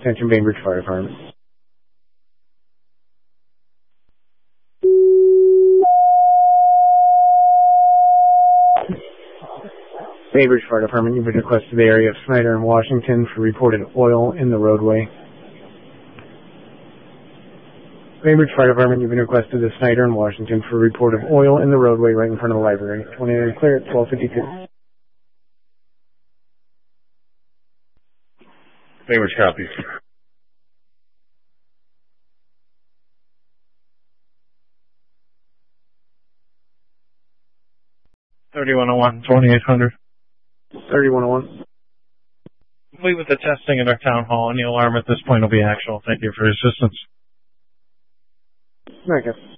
Attention Bainbridge Fire Department. Bainbridge Fire Department, you've been requested to the area of Snyder and Washington for reported oil in the roadway. Bainbridge Fire Department, you've been requested to Snyder and Washington for report of oil in the roadway right in front of the library. 29 clear at 12:52. Bainbridge copies. (3101) 2800. 3101. Complete with the testing at our town hall. Any alarm at this point will be actual. Thank you for your assistance. Okay.